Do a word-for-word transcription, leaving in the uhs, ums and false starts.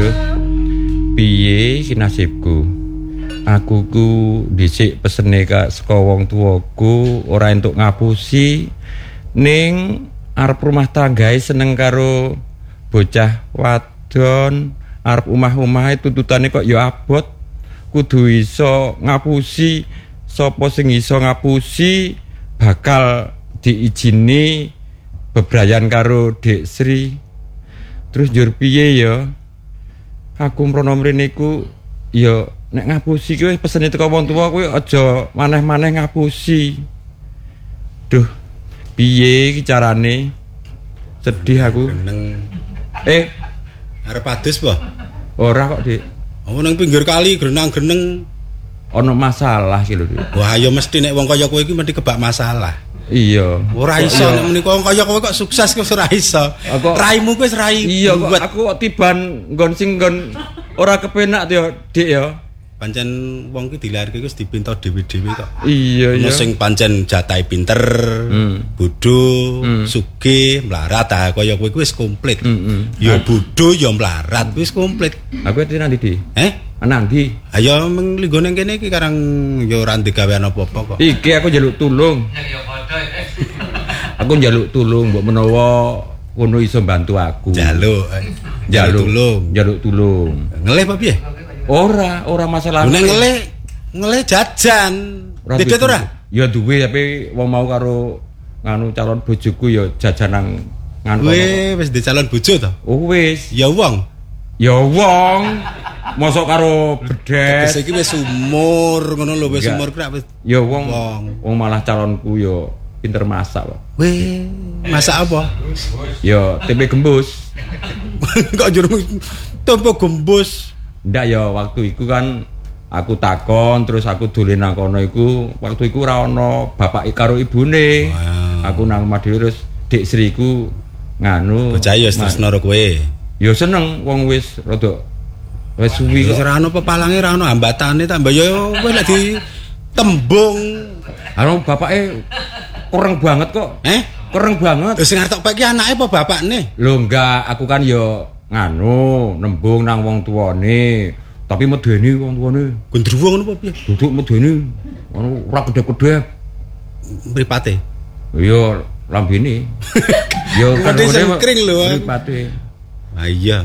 Aduh. Piye iki nasibku? Aku ku dhisik pesene ka saka wong tuaku ora entuk ngapusi ning arep rumah tanggae seneng karo bocah wadon arep omah-omahe tuntutane kok ya abot kudu iso ngapusi sapa sing iso ngapusi bakal diijini bebrayan karo Dek Sri. Terus njur piye ya? Aku mrono mrene ku ya nek ngapusi kuwi pesene teko wong tuwa kuwi aja maneh-maneh ngapusi. Duh, piye iki carane? Sedih aku. Geneng. Eh, Arep adus po? ora kok, Dik. Oh nang pinggir kali grenang-greneng. Ono masalah iki lho, Dik. Wah, ya mesti nek wong kaya kowe iki mesti kebak masalah. Iya. Ora iso nek menika wong kaya kowe kok sukses kok ora iso. Raimu kuwi wis rai. Iya kok aku kok tiban nggon sing nggon ora kepenak ya, Dik ya. Pancen wong ki dilairke wis dipinta dhewe-dhewe kok. Iya ya. Sing pancen jatahe pinter, hmm. bodho, hmm. sugih, mlarat ah kaya kowe wis komplit. Heeh. Ya bodho ya mlarat wis komplit. Aku ati nang ndi? Eh? Nang ndi? Ayo mung linggo ning kene iki karang ya ora ndek gawean apa-apa kok. Iki aku njaluk tulung. Aku njaluk tulung mbok menawa kono iso bantu aku. Njaluk. Njaluk tulung. Njaluk tulung. Ngelih apa piye? Ora, ora masalah. Nek ngelih, ngelih jajan. Dedet ora? Ya duwe tapi wong mau karo nganu calon bojoku ya jajan nang nganu. Kowe wis ndek calon bojo to? Oh wis. Ya wong. Ya wong. Mosok karo bedes. Wis iki wis umur ngono lho wis umur krak wis. Ya wong. Wong malah calonku ya pinter masak kok. Weh, masak apa? Ya tempe gembus. Kok jero tempe gembus. Ndak ya waktu iku kan aku takon terus aku dolen nang kono iku waktu iku ora ana bapak karo ibune. Wow. Aku nang omah dhewe terus Dek Sri ku nganu. Bocah ya tresno karo kowe. Ya seneng wong wis rada wis suwi kok ora ana pepalange ora ana hambatane ta mbak ya kowe lek di tembung. Anu bapake kurang banget kok. Eh? Kurang banget. Wis ngarep pek ki anake apa bapakne? Lho enggak, aku kan ya nganu nembung nang wong tuane tapi medeni wong tuane gendruwo ngono apa piye duduk medeni anu ora gedhe-gedhe mripate iya lambene ya kan ngene kring lho mripate ah iya